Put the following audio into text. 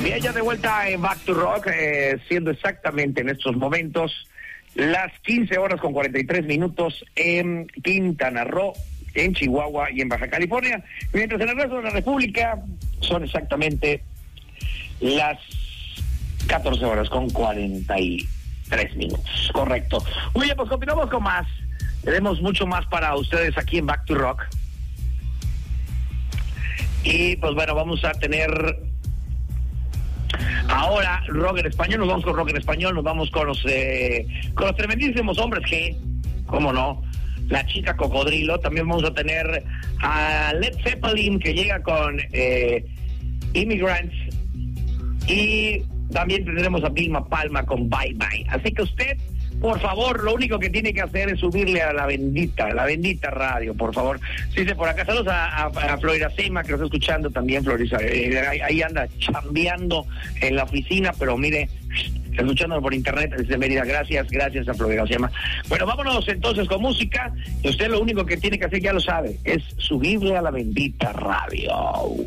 Bien, ya de vuelta en Back to Rock, siendo exactamente en estos momentos las 15 horas con 43 minutos en Quintana Roo, en Chihuahua y en Baja California, mientras en el resto de la República son exactamente las 14 horas con 43 minutos, correcto. Muy bien, pues continuamos con más. Tenemos mucho más para ustedes aquí en Back to Rock. Y pues bueno, vamos a tener ahora rock en español. Nos vamos con rock en español, nos vamos con los tremendísimos hombres G, cómo no, la chica cocodrilo. También vamos a tener a Led Zeppelin, que llega con Immigrants, y también tendremos a Vilma Palma con Bye Bye. Así que usted, por favor, lo único que tiene que hacer es subirle a la bendita radio, por favor. Sí, dice por acá, saludos a Florida Sema, que nos está escuchando también, Florida. Ahí anda chambeando en la oficina, pero mire, escuchándolo por internet desde Mérida. Gracias a Florida Sema. Bueno, vámonos entonces con música. Y usted lo único que tiene que hacer, ya lo sabe, es subirle a la bendita radio.